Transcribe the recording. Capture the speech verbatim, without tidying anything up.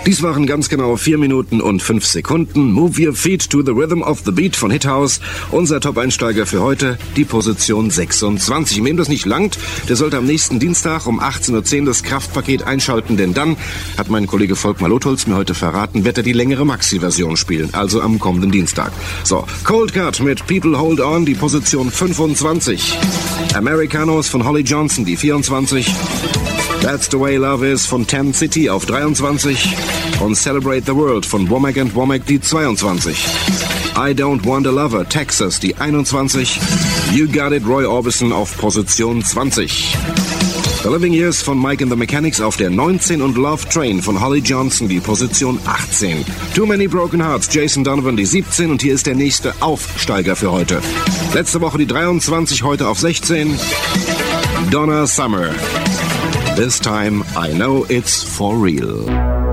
Dies waren ganz genau vier Minuten und fünf Sekunden. Move your feet to the rhythm of the beat von Hithouse. Unser Top-Einsteiger für heute, die Position sechsundzwanzig. Wem das nicht langt, der sollte am nächsten Dienstag um achtzehn Uhr zehn das Kraftpaket einschalten, denn dann, hat mein Kollege Volkmar Lotholz mir heute verraten, wird er die längere Maxi-Version spielen, also am kommenden Dienstag. So, Cold Cut mit People Hold On, die Position fünfundzwanzig. Americanos von Holly Johnson, die vierundzwanzig. That's the Way Love Is von Tent City auf dreiundzwanzig und Celebrate the World von Womack and Womack die zweiundzwanzig. I Don't Want a Lover, Texas die einundzwanzig. You Got It, Roy Orbison auf Position zwanzig. The Living Years von Mike and the Mechanics auf der neunzehn und Love Train von Holly Johnson die Position achtzehn. Too Many Broken Hearts, Jason Donovan die siebzehn und hier ist der nächste Aufsteiger für heute. Letzte Woche die dreiundzwanzig, heute auf sechzehn. Donna Summer. This time I know it's for real.